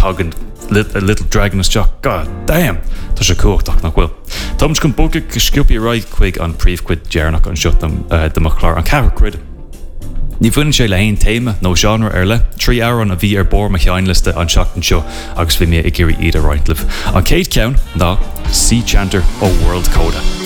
tagging a little dragon is Jack. God damn. Tá sé cuachtach nach bhfuil. Táid chun bóga sciúpi ráid chuig an príomhcuid dearnach an siútam dymach chlár an cehar cuid. Ní bhuiinn sé le haon téime nó genre le 3 áran a bhí bor me cheanliste an seachtain seo agus bhí mé i ggéirí iad a rointlih. An céad ceann ná Sea Chanter ó World Coda.